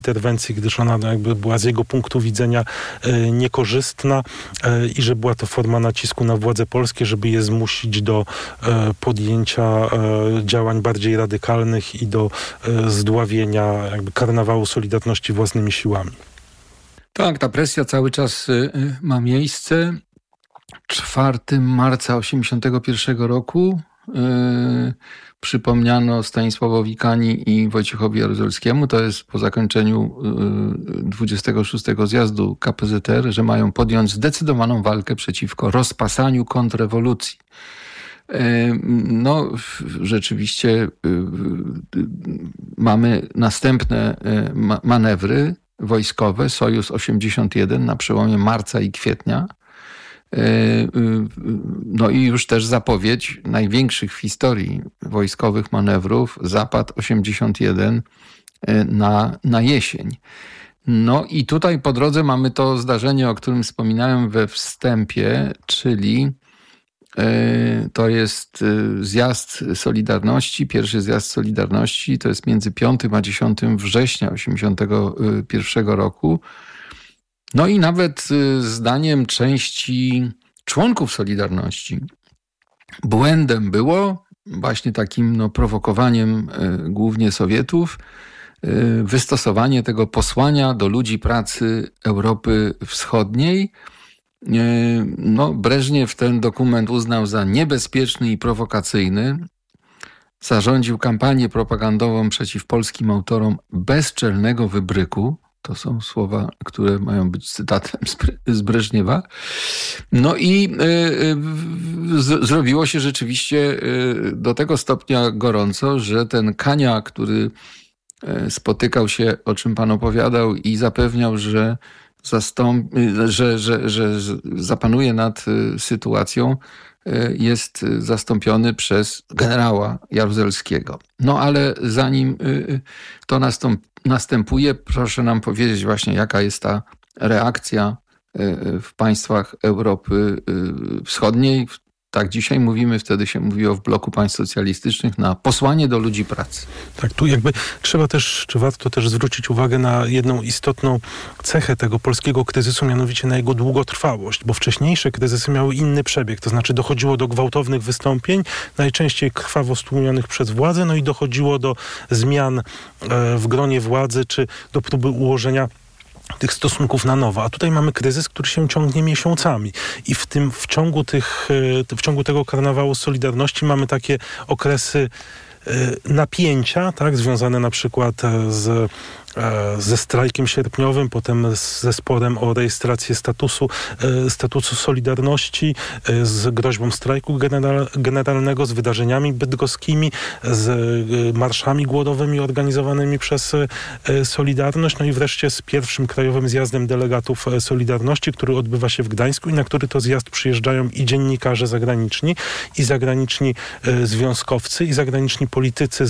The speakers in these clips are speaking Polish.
interwencji, gdyż ona jakby była z jego punktu widzenia niekorzystna i że była to forma nacisku na władze polskie, żeby je zmusić do podjęcia działań bardziej radykalnych i do zdławienia jakby karnawału Solidarności własnymi siłami. Tak, ta presja cały czas ma miejsce. 4 marca 1981 roku przypomniano Stanisławowi Kani i Wojciechowi Jaruzelskiemu, to jest po zakończeniu 26 zjazdu KPZR, że mają podjąć zdecydowaną walkę przeciwko rozpasaniu kontrrewolucji. No, rzeczywiście mamy następne manewry wojskowe, Sojus 81 na przełomie marca i kwietnia. No i już też zapowiedź największych w historii wojskowych manewrów, Zapad 81 na jesień. No i tutaj po drodze mamy to zdarzenie, o którym wspominałem we wstępie, czyli to jest zjazd Solidarności, pierwszy zjazd Solidarności, to jest między 5 a 10 września 1981 roku. No i nawet zdaniem części członków Solidarności błędem było właśnie takim prowokowaniem głównie Sowietów wystosowanie tego posłania do ludzi pracy Europy Wschodniej. No, Breżniew ten dokument uznał za niebezpieczny i prowokacyjny. Zarządził kampanię propagandową przeciw polskim autorom bezczelnego wybryku. To są słowa, które mają być cytatem z Breżniewa. No i zrobiło się rzeczywiście do tego stopnia gorąco, że ten Kania, który spotykał się, o czym pan opowiadał, i zapewniał, że zapanuje nad sytuacją, jest zastąpiony przez generała Jaruzelskiego. No ale zanim to następuje, proszę nam powiedzieć właśnie, jaka jest ta reakcja w państwach Europy Wschodniej. Tak dzisiaj mówimy, wtedy się mówiło w bloku państw socjalistycznych, na posłanie do ludzi pracy. Tak, tu jakby trzeba też, czy warto też zwrócić uwagę na jedną istotną cechę tego polskiego kryzysu, mianowicie na jego długotrwałość, bo wcześniejsze kryzysy miały inny przebieg, to znaczy dochodziło do gwałtownych wystąpień, najczęściej krwawo stłumionych przez władzę, no i dochodziło do zmian w gronie władzy, czy do próby ułożenia tych stosunków na nowo. A tutaj mamy kryzys, który się ciągnie miesiącami. I w ciągu tego karnawału Solidarności mamy takie okresy napięcia, tak, związane na przykład ze strajkiem sierpniowym, potem ze sporem o rejestrację statusu Solidarności, z groźbą strajku generalnego, z wydarzeniami bydgoskimi, z marszami głodowymi organizowanymi przez Solidarność, no i wreszcie z pierwszym krajowym zjazdem delegatów Solidarności, który odbywa się w Gdańsku i na który to zjazd przyjeżdżają i dziennikarze zagraniczni, i zagraniczni związkowcy, i zagraniczni politycy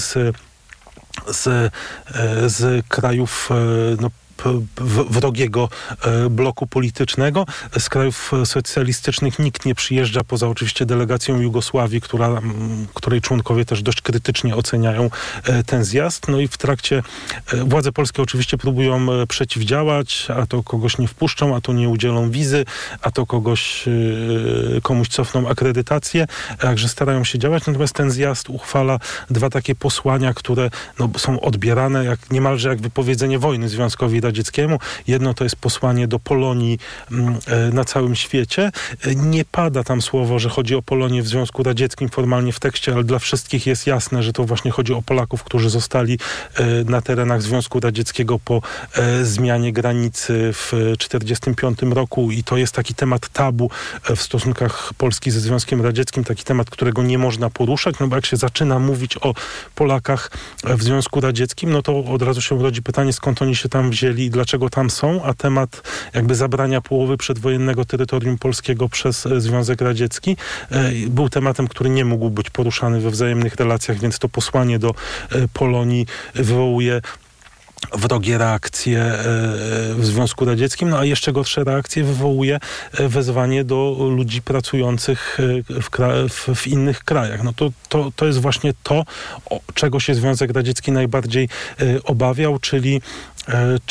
z krajów wrogiego bloku politycznego. Z krajów socjalistycznych nikt nie przyjeżdża, poza oczywiście delegacją Jugosławii, której członkowie też dość krytycznie oceniają ten zjazd. No i w trakcie władze polskie oczywiście próbują przeciwdziałać, a to kogoś nie wpuszczą, a to nie udzielą wizy, a to komuś cofną akredytację, także starają się działać. Natomiast ten zjazd uchwala dwa takie posłania, które są odbierane niemalże jak wypowiedzenie wojny Związkowi Radzieckiemu. Jedno to jest posłanie do Polonii na całym świecie. Nie pada tam słowo, że chodzi o Polonię w Związku Radzieckim formalnie w tekście, ale dla wszystkich jest jasne, że to właśnie chodzi o Polaków, którzy zostali na terenach Związku Radzieckiego po zmianie granicy w 1945 roku i to jest taki temat tabu w stosunkach Polski ze Związkiem Radzieckim, taki temat, którego nie można poruszać, no bo jak się zaczyna mówić o Polakach w Związku Radzieckim, no to od razu się rodzi pytanie, skąd oni się tam wzięli i dlaczego tam są, a temat jakby zabrania połowy przedwojennego terytorium polskiego przez Związek Radziecki był tematem, który nie mógł być poruszany we wzajemnych relacjach, więc to posłanie do Polonii wywołuje wrogie reakcje w Związku Radzieckim, no a jeszcze gorsze reakcje wywołuje wezwanie do ludzi pracujących w innych krajach. No to jest właśnie to, czego się Związek Radziecki najbardziej obawiał, czyli